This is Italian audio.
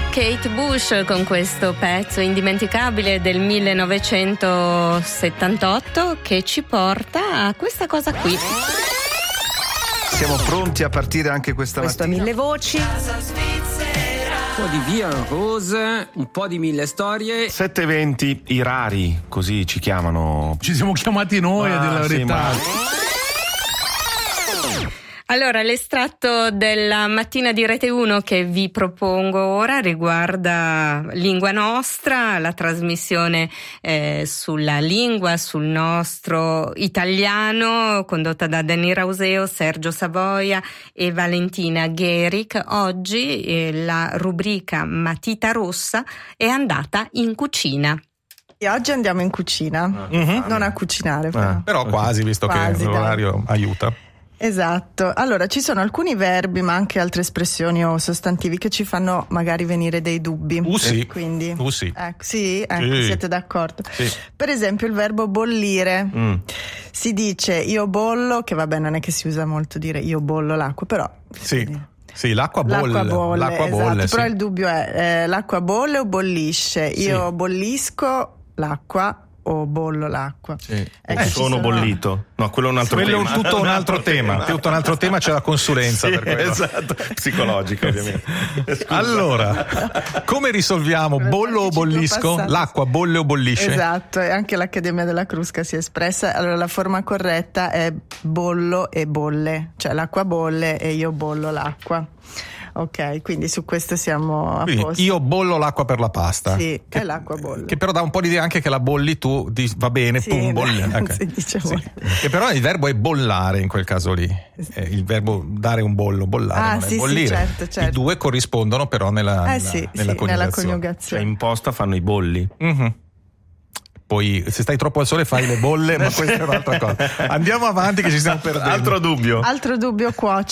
Kate Bush con questo pezzo indimenticabile del 1978 che ci porta a questa cosa qui. Siamo pronti a partire anche questa Questo mattina. Mille Voci. Un po' di Via Rose, un po' di Mille Storie. 7 eventi, i rari, così ci chiamano. Ci siamo chiamati noi a dire la verità. Allora, l'estratto della mattina di Rete 1 che vi propongo ora riguarda Lingua Nostra, la trasmissione sulla lingua, sul nostro italiano, condotta da Danny Rauseo, Sergio Savoia e Valentina Gheric. Oggi la rubrica Matita Rossa è andata in cucina. E oggi andiamo in cucina, non a cucinare Però quasi, visto Quasi, che l'orario aiuta. Esatto, allora ci sono alcuni verbi ma anche altre espressioni o sostantivi che ci fanno magari venire dei dubbi. Sì. Quindi, Sì. sì, Sì. siete d'accordo? Sì. Per esempio il verbo bollire, si dice io bollo, che vabbè non è che si usa molto dire io bollo l'acqua, però Sì, l'acqua bolle. L'acqua bolle, bolle, esatto, però sì. il dubbio è l'acqua bolle o bollisce? Io bollisco l'acqua o bollo l'acqua? Sì. Ecco, ci Sono bollito. No, quello è un altro Quello tema. è tutto un altro tema. Tutto un altro tema, c'è la consulenza Sì, per quello. esatto, psicologica ovviamente. Scusa. Allora, come risolviamo? Bollo o bollisco? passato. L'acqua bolle o bollisce? Esatto, e anche l'Accademia della Crusca si è espressa. Allora la forma corretta è bollo e bolle, cioè l'acqua bolle e io bollo l'acqua. Ok, quindi su questo siamo a Quindi posto. io bollo l'acqua per la pasta. Sì, è l'acqua bolle. Che però dà un po' l'idea anche che la bolli tu, va bene, Sì, pum, bolli. Ok. si dice Sì. molto. E però il verbo è bollare in quel caso lì. Il verbo dare un bollo, bollare, non è sì, bollire. sì, certo. I due corrispondono però nella nella coniugazione. Cioè, coniugazione. in posta fanno i bolli. Poi se stai troppo al sole fai le bolle, ma questa è un'altra cosa. Andiamo avanti che ci stiamo perdendo. Altro dubbio. Altro dubbio cuoce.